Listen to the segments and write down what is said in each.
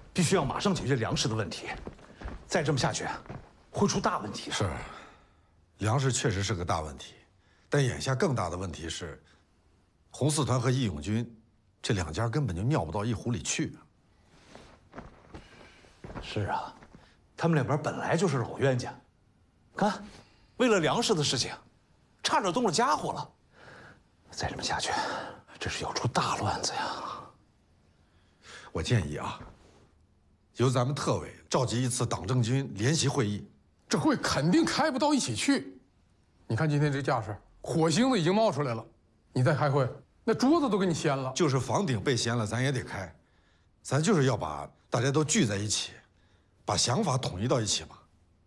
必须要马上解决粮食的问题，再这么下去，会出大问题的。 是，粮食确实是个大问题，但眼下更大的问题是，红四团和义勇军这两家根本就尿不到一壶里去。 是啊，他们两边本来就是老冤家，看，为了粮食的事情，差点动了家伙了。再这么下去，这是要出大乱子呀！ 我建议啊，由咱们特委召集一次党政军联席会议。 这会肯定开不到一起去。你看今天这架势，火星子已经冒出来了，你再开会，那桌子都给你掀了。 就是房顶被掀了，咱也得开。咱就是要把大家都聚在一起，把想法统一到一起嘛。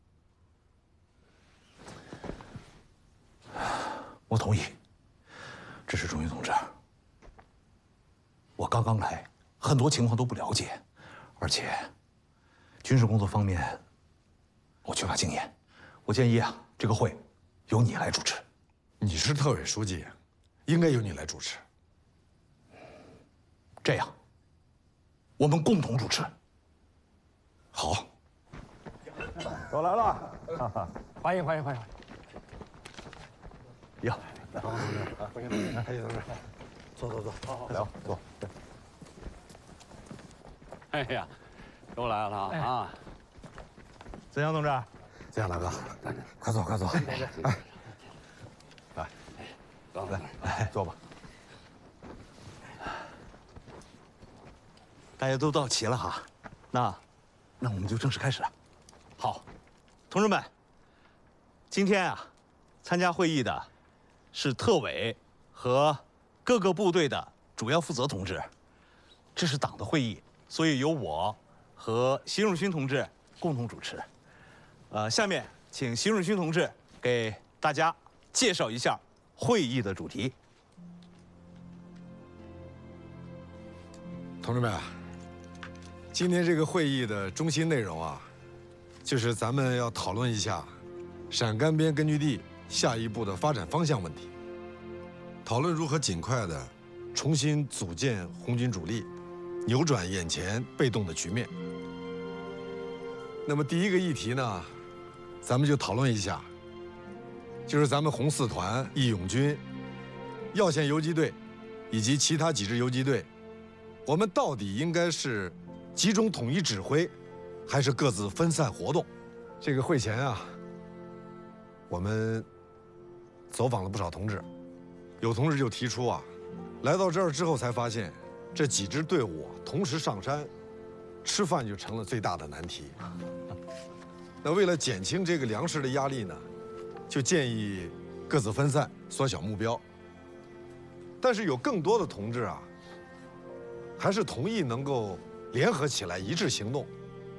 我同意。只是钟云同志，我刚刚来，很多情况都不了解，而且军事工作方面我缺乏经验。我建议啊，这个会由你来主持。 你是特委书记，应该由你来主持。 这样，我们共同主持。 好。 我来了，欢迎欢迎欢迎。 呀， 欢迎同志，欢迎同志，坐坐坐，好好聊，坐。 哎呀，又来了啊！ 子阳同志， 子阳大哥，快坐快坐。哎，来，来，坐吧。 大家都到齐了哈，那我们就正式开始。好，同志们，今天啊，参加会议的是特委和各个部队的主要负责同志。这是党的会议，所以由我和习润勋同志共同主持。下面请习润勋同志给大家介绍一下会议的主题。 同志们，今天这个会议的中心内容啊，就是咱们要讨论一下陕甘边根据地下一步的发展方向问题，讨论如何尽快的重新组建红军主力，扭转眼前被动的局面。那么第一个议题呢，咱们就讨论一下，就是咱们红四团、义勇军、耀县游击队以及其他几支游击队，我们到底应该是集中统一指挥，还是各自分散活动？这个会前啊，我们走访了不少同志，有同志就提出啊，来到这儿之后才发现，这几支队伍同时上山，吃饭就成了最大的难题。那为了减轻这个粮食的压力呢，就建议各自分散，缩小目标。但是有更多的同志啊，还是同意能够联合起来一致行动。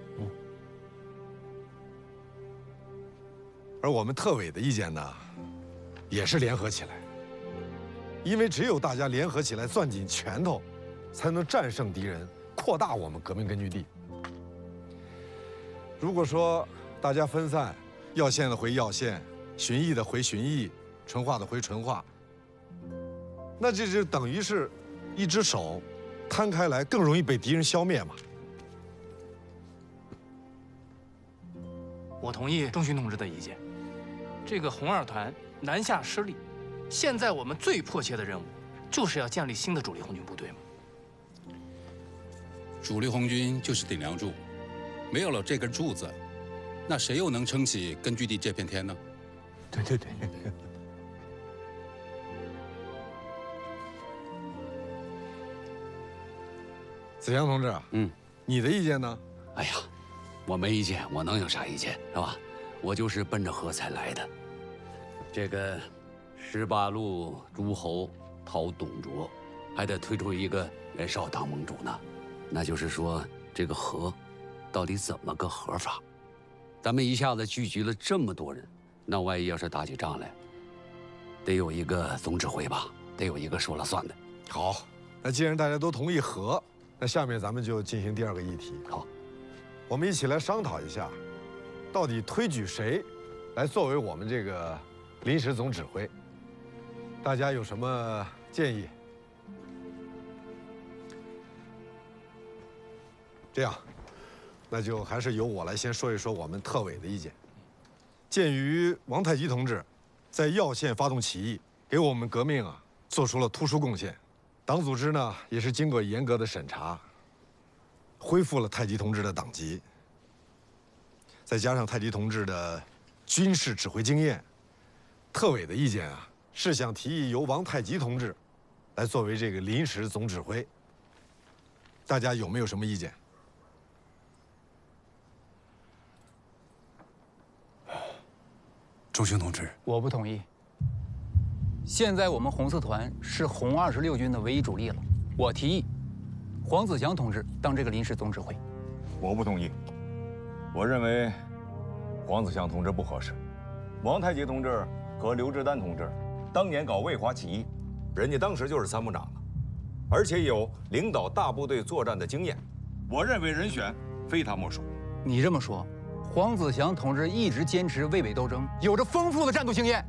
而我们特委的意见呢，也是联合起来，因为只有大家联合起来，攥紧拳头，才能战胜敌人，扩大我们革命根据地。如果说大家分散，耀县的回耀县，旬邑的回旬邑，淳化的回淳化，那这就等于是一只手摊开来，更容易被敌人消灭嘛。 我同意钟勋同志的意见。这个红二团南下失利，现在我们最迫切的任务，就是要建立新的主力红军部队嘛。 主力红军就是顶梁柱，没有了这根柱子，那谁又能撑起根据地这片天呢？ 对对对。 子阳同志，你的意见呢？ 哎呀，我没意见，我能有啥意见是吧？我就是奔着河才来的。这个18路诸侯讨董卓，还得推出一个人少当盟主呢。那就是说，这个和到底怎么个和法？咱们一下子聚集了这么多人，那万一要是打起仗来，得有一个总指挥吧，得有一个说了算的。 好，那既然大家都同意和，那下面咱们就进行第二个议题。 好， 我们一起来商讨一下，到底推举谁来作为我们这个临时总指挥？大家有什么建议？这样， 那就还是由我来先说一说我们特委的意见。鉴于王太吉同志在耀县发动起义，给我们革命做出了突出贡献，党组织呢也是经过严格的审查，恢复了太吉同志的党籍。再加上太吉同志的军事指挥经验，特委的意见是想提议由王太吉同志来作为这个临时总指挥。大家有没有什么意见？ 周兴同志， 我不同意。现在我们红四团是红26军的唯一主力了，我提议黄子祥同志当这个临时总指挥。 我不同意。我认为黄子祥同志不合适。王太吉同志和刘志丹同志当年搞卫华起义，人家当时就是参谋长了，而且有领导大部队作战的经验。我认为人选非他莫属。 你这么说，黄子祥同志一直坚持渭北斗争，有着丰富的战斗经验。